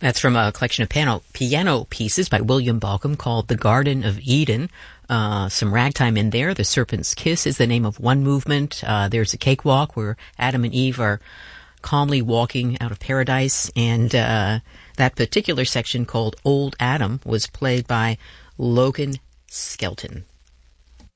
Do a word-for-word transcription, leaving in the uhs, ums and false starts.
That's from a collection of piano, piano pieces by William Balcom called The Garden of Eden. Uh, some ragtime in there. The Serpent's Kiss is the name of one movement. Uh, there's a cakewalk where Adam and Eve are calmly walking out of paradise. And uh, that particular section called Old Adam was played by Logan Skelton.